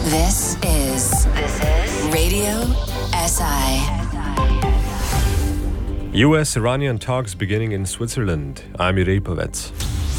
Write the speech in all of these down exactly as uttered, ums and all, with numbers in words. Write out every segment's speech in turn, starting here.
This is this is Radio S I. U S-Iranian talks beginning in Switzerland. I'm Irei Povets.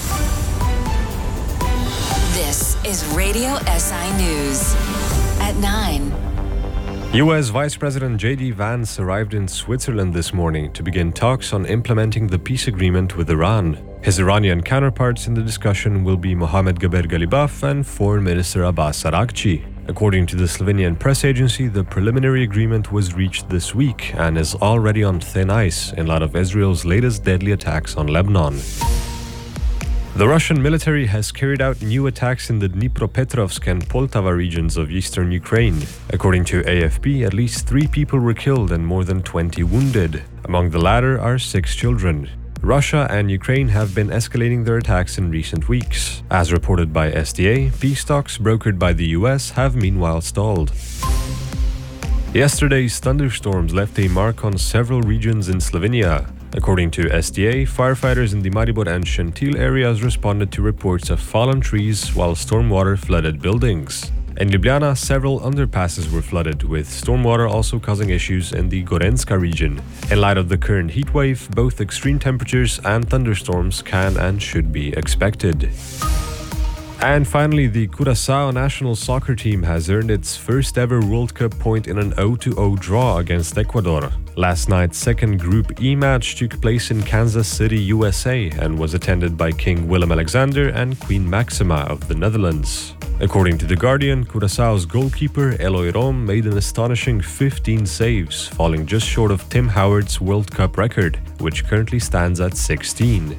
This is Radio S I News at nine. U S Vice President J D Vance arrived in Switzerland this morning to begin talks on implementing the peace agreement with Iran. His Iranian counterparts in the discussion will be Mohammad Ghaber Ghalibaf and Foreign Minister Abbas Araghchi. According to the Slovenian press agency, the preliminary agreement was reached this week and is already on thin ice in light of Israel's latest deadly attacks on Lebanon. The Russian military has carried out new attacks in the Dnipropetrovsk and Poltava regions of eastern Ukraine. According to A F P, at least three people were killed and more than twenty wounded. Among the latter are six children. Russia and Ukraine have been escalating their attacks in recent weeks. As reported by S D A, peace talks brokered by the U S have meanwhile stalled. Yesterday's thunderstorms left a mark on several regions in Slovenia. According to S D A, firefighters in the Maribor and Šentil areas responded to reports of fallen trees while stormwater flooded buildings. In Ljubljana, several underpasses were flooded, with stormwater also causing issues in the Gorenjska region. In light of the current heatwave, both extreme temperatures and thunderstorms can and should be expected. And finally, the Curaçao national soccer team has earned its first ever World Cup point in an zero to zero draw against Ecuador. Last night's second Group E match took place in Kansas City, U S A, and was attended by King Willem-Alexander and Queen Maxima of the Netherlands. According to The Guardian, Curaçao's goalkeeper Eloy Rom made an astonishing fifteen saves, falling just short of Tim Howard's World Cup record, which currently stands at sixteen.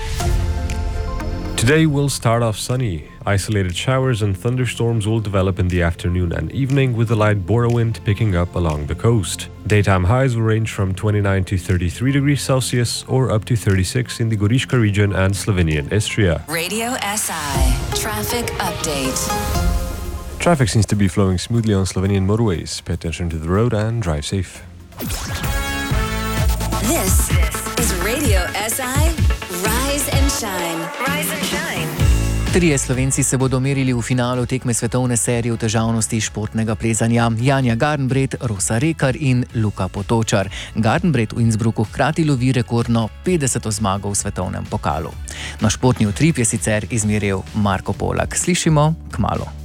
Today will start off sunny. Isolated showers and thunderstorms will develop in the afternoon and evening, with a light bora wind picking up along the coast. Daytime highs will range from twenty-nine to thirty-three degrees Celsius or up to thirty-six in the Gorička region and Slovenian Istria. Radio S I Traffic Update. Traffic seems to be flowing smoothly on Slovenian motorways. Pay attention to the road and drive safe. This is Radio S I Rise and Shine. Rise and Shine. Trije Slovenci se bodo merili v finalu tekme svetovne serije v težavnosti športnega plezanja. Janja Garnbret, Rosa Rekar in Luka Potočar. Garnbret v Innsbrucku hkrati lovi rekordno petdeseto zmago v svetovnem pokalu. Na športni utrip je sicer izmeril Marko Polak. Slišimo kmalu.